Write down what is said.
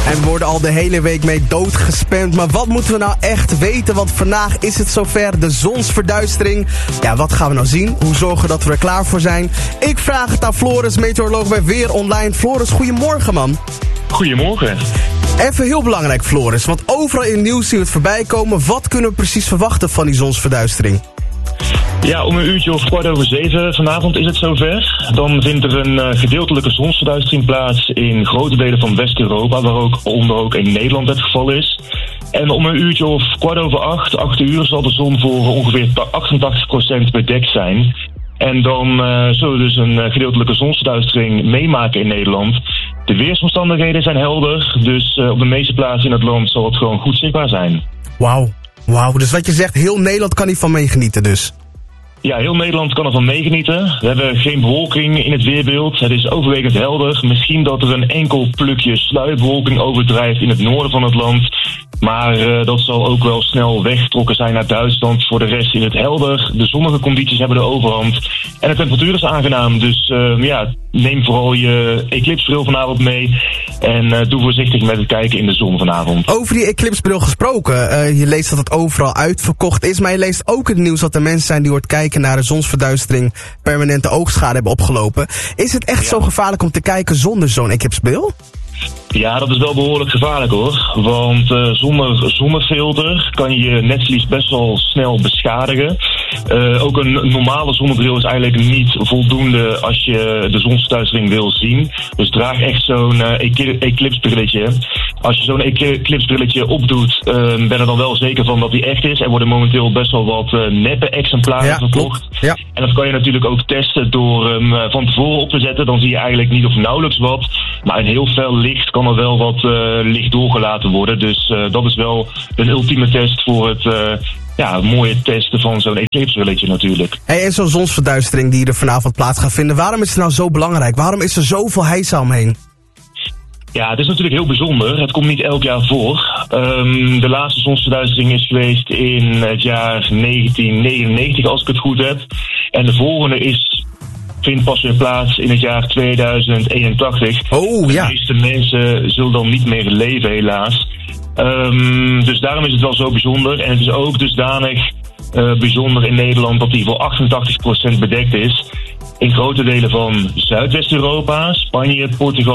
En we worden al de hele week mee doodgespamd. Maar wat moeten we nou echt weten? Want vandaag is het zover, de zonsverduistering. Ja, wat gaan we nou zien? Hoe zorgen we dat we er klaar voor zijn? Ik vraag het aan Floris, meteoroloog bij Weer Online. Floris, goedemorgen, man. Goedemorgen. Even heel belangrijk, Floris, want overal in het nieuws zien we het voorbij komen. Wat kunnen we precies verwachten van die zonsverduistering? Ja, om 7:15 vanavond is het zover. Dan vindt er een gedeeltelijke zonsverduistering plaats in grote delen van West-Europa, waaronder ook in Nederland het geval is. En om 8 uur, zal de zon voor ongeveer 88% bedekt zijn. En dan zullen we dus een gedeeltelijke zonsverduistering meemaken in Nederland. De weersomstandigheden zijn helder, dus op de meeste plaatsen in het land zal het gewoon goed zichtbaar zijn. Wauw, dus wat je zegt, heel Nederland kan hiervan meegenieten dus? Ja, heel Nederland kan ervan meegenieten. We hebben geen bewolking in het weerbeeld. Het is overwegend helder. Misschien dat er een enkel plukje sluierbewolking overdrijft in het noorden van het land. Maar dat zal ook wel snel weggetrokken zijn naar Duitsland. Voor de rest is het helder. De zonnige condities hebben de overhand. En de temperatuur is aangenaam. Dus neem vooral je eclipsbril vanavond mee. En doe voorzichtig met het kijken in de zon vanavond. Over die eclipsbril gesproken. Je leest dat het overal uitverkocht is. Maar je leest ook het nieuws dat er mensen zijn die hoort kijken naar de zonsverduistering permanente oogschade hebben opgelopen. Is het echt zo gevaarlijk om te kijken zonder zo'n eclipsbril? Ja, dat is wel behoorlijk gevaarlijk hoor. Want zonder zonnefilter kan je je netvlies best wel snel beschadigen. Ook een normale zonnebril is eigenlijk niet voldoende als je de zonsverduistering wil zien. Dus draag echt zo'n eclipsbrilletje. Als je zo'n eclipsbrilletje opdoet, ben er dan wel zeker van dat die echt is. Er worden momenteel best wel wat neppe exemplaren verkocht. Ja. En dat kan je natuurlijk ook testen door hem van tevoren op te zetten. Dan zie je eigenlijk niet of nauwelijks wat. Maar in heel fel licht kan er wel wat licht doorgelaten worden. Dus dat is wel een ultieme test voor het mooie testen van zo'n eclipsbrilletje natuurlijk. En zo'n zonsverduistering die er vanavond plaats gaat vinden, waarom is het nou zo belangrijk? Waarom is er zoveel heisa omheen? Ja, het is natuurlijk heel bijzonder. Het komt niet elk jaar voor. De laatste zonsverduistering is geweest in het jaar 1999, als ik het goed heb. En de volgende vindt pas weer plaats in het jaar 2081. Oh, ja. De meeste mensen zullen dan niet meer leven, helaas. Dus daarom is het wel zo bijzonder. En het is ook dusdanig bijzonder in Nederland dat die voor 88% bedekt is. In grote delen van Zuidwest-Europa, Spanje, Portugal